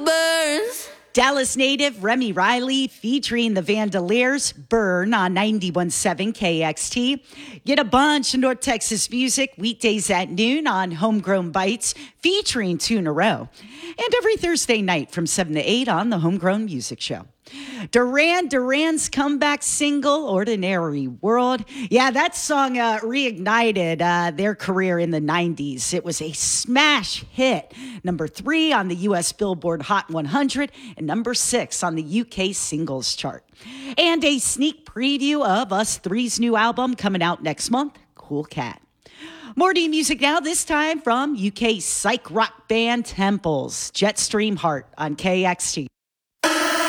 burns. Dallas native Remy Riley featuring the Vandaliers, Burn on 91.7 KXT. Get a bunch of North Texas music weekdays at noon on Homegrown Bites featuring Two in a Row. And every Thursday night from 7 to 8 on the Homegrown Music Show. Duran Duran's comeback single, Ordinary World. Yeah, that song reignited their career in the 90s. It was a smash hit. Number 3 on the U.S. Billboard Hot 100 and number 6 on the U.K. singles chart. And a sneak preview of Us Three's new album coming out next month, Cool Cat. More new music now, this time from UK psych rock band Temples, Jetstream Heart on KXT.